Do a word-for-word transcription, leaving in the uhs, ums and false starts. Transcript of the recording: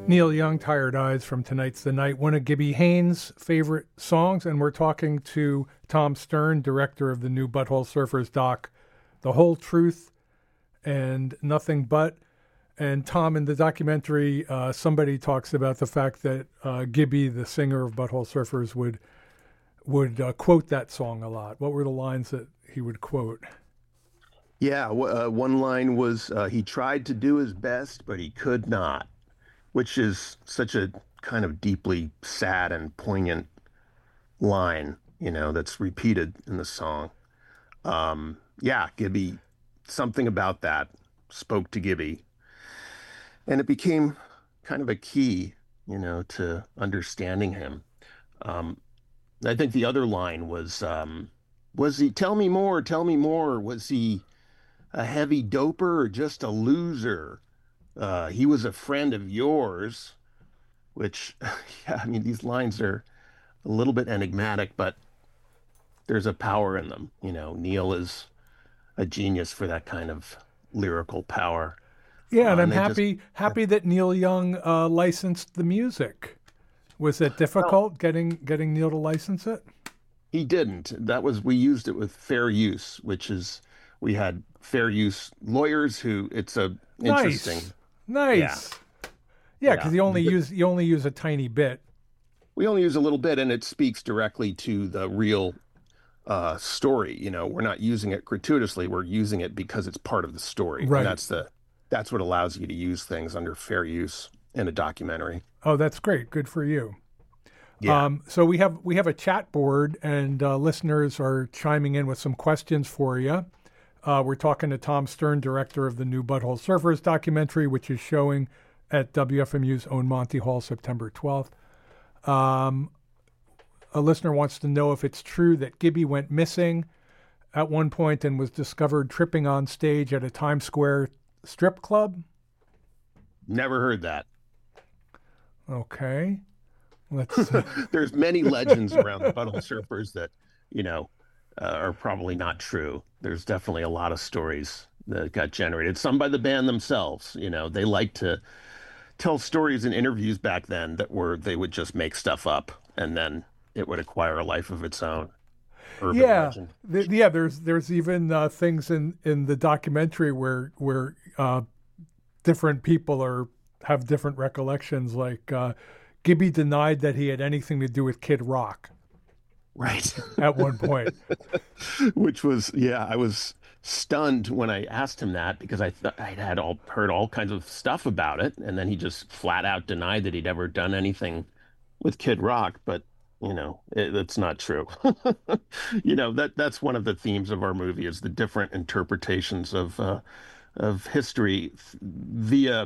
Neil Young, Tired Eyes from Tonight's the Night, one of Gibby Haynes' favorite songs, and we're talking to Tom Stern, director of the new Butthole Surfers doc, The Whole Truth and Nothing But. And Tom, in the documentary, uh, somebody talks about the fact that uh, Gibby, the singer of Butthole Surfers, would would uh, quote that song a lot. What were the lines that he would quote? Yeah, uh, one line was, uh, he tried to do his best, but he could not, which is such a kind of deeply sad and poignant line, you know, that's repeated in the song. Um, yeah, Gibby, something about that spoke to Gibby. And it became kind of a key, you know, to understanding him. Um, I think the other line was, um, was he, tell me more, tell me more. Was he a heavy doper or just a loser? Uh, he was a friend of yours, which, yeah, I mean, these lines are a little bit enigmatic, but there's a power in them. You know, Neil is a genius for that kind of lyrical power. Yeah, and Uh, I'm and they just, happy happy that Neil Young uh, licensed the music. Was it difficult getting getting Neil to license it? he didn't. That was, we used it with fair use, which is, we had fair use lawyers who, it's a interesting, Nice, yeah, nice. Yeah, yeah. because you only use you only use a tiny bit. We only use a little bit and it speaks directly to the real uh, story. You know, we're not using it gratuitously. We're using it because it's part of the story. And Right. that's the, that's what allows you to use things under fair use in a documentary. Oh, that's great. Good for you. Yeah. Um, so we have we have a chat board, and uh, listeners are chiming in with some questions for you. Uh, we're talking to Tom Stern, director of the new Butthole Surfers documentary, which is showing at W F M U's own Monty Hall September twelfth. Um, a listener wants to know if it's true that Gibby went missing at one point and was discovered tripping on stage at a Times Square strip club. Never heard that. Okay. Let's. Uh, There's many legends around the Butthole Surfers that, you know, uh, are probably not true. There's definitely a lot of stories that got generated. Some by the band themselves. You know, they like to tell stories in interviews back then that were, they would just make stuff up and then it would acquire a life of its own. Urban yeah, legend. th- yeah. There's there's even uh, things in, in the documentary where where uh, different people are have different recollections. Like uh, Gibby denied that he had anything to do with Kid Rock Right. at one point. Which was, yeah, I was stunned when I asked him that because I thought I'd had all heard all kinds of stuff about it, and then he just flat out denied that he'd ever done anything with Kid Rock. But you know, it, that's not true. You know, that that's one of the themes of our movie is the different interpretations of uh, of history via